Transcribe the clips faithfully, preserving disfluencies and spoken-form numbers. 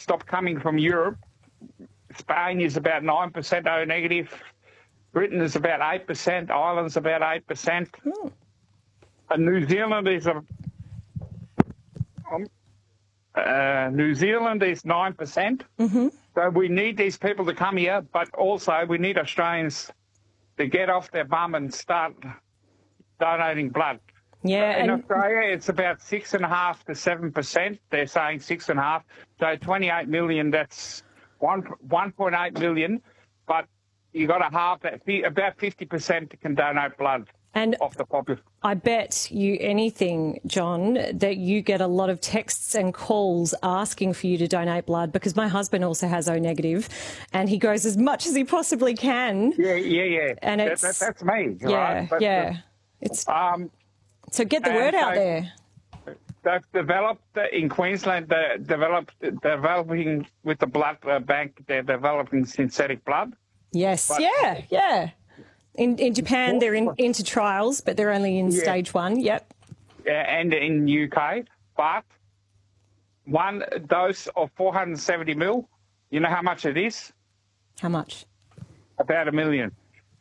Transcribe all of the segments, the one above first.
stop coming from Europe. Spain is about nine percent O negative. Britain is about eight percent. Ireland's about eight percent. Hmm. And New Zealand is a um, uh, New Zealand is nine percent. Mm-hmm. So we need these people to come here, but also we need Australians to get off their bum and start donating blood. Yeah, in and Australia, it's about six and a half to seven percent. They're saying six and a half. So twenty-eight million. That's one one point eight million. But you got to half that. About fifty percent can donate blood and off the population. I bet you anything, John, that you get a lot of texts and calls asking for you to donate blood, because my husband also has O negative, and he goes as much as he possibly can. Yeah, yeah, yeah. And that, it's that, that's me. Yeah, right? But, yeah. It's um. So get the word out there. They've developed in Queensland. They're developed developing with the blood bank. They're developing synthetic blood. Yes. But, yeah. Yeah. In in Japan, they're in, into trials, but they're only in yeah. stage one. Yep. Yeah, and in U K, but one dose of four hundred seventy mil. You know how much it is? How much? About a million.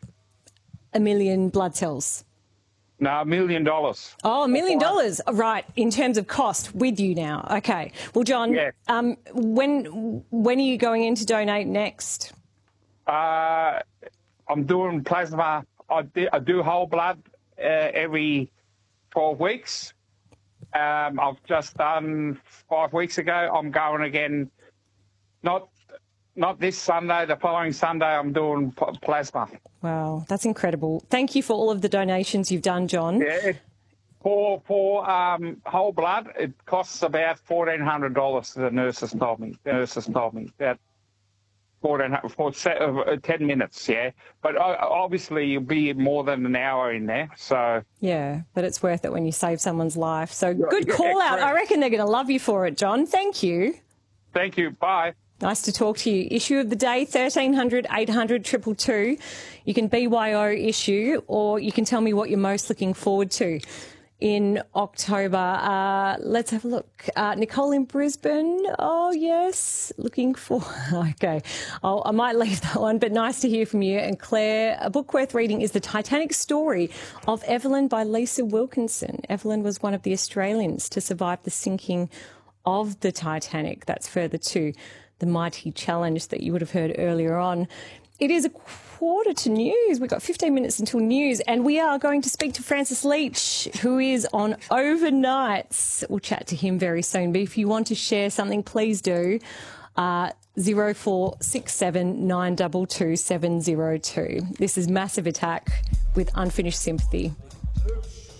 A million blood cells. No, a million dollars. Oh, a million dollars. Right, in terms of cost, with you now. Okay. Well, John, yeah. um, when when are you going in to donate next? Uh, I'm doing plasma. I do, I do whole blood uh, every twelve weeks. Um, I've just done five weeks ago. I'm going again. Not not this Sunday. The following Sunday, I'm doing p- plasma. Wow, that's incredible. Thank you for all of the donations you've done, John. Yeah, for for um, whole blood, it costs about fourteen hundred dollars. The nurses told me. The nurses told me that fourteen hundred for ten minutes. Yeah, but obviously you'll be more than an hour in there. So yeah, but it's worth it when you save someone's life. So good yeah, call out. correct. I reckon they're going to love you for it, John. Thank you. Thank you. Bye. Nice to talk to you. Issue of the day, thirteen hundred, eight hundred, two two two. You can B Y O issue, or you can tell me what you're most looking forward to in October. Uh, let's have a look. Uh, Nicole in Brisbane. Oh, yes. Looking for... Okay. I'll, I might leave that one, but nice to hear from you. And Claire, a book worth reading is The Titanic Story of Evelyn by Lisa Wilkinson. Evelyn was one of the Australians to survive the sinking of the Titanic. That's further to the mighty challenge that you would have heard earlier on. It is a quarter to news. We've got fifteen minutes until news, and we are going to speak to Francis Leach, who is on overnights. We'll chat to him very soon. But if you want to share something, please do. Uh, zero four six seven nine two two seven zero two. This is Massive Attack with Unfinished Sympathy.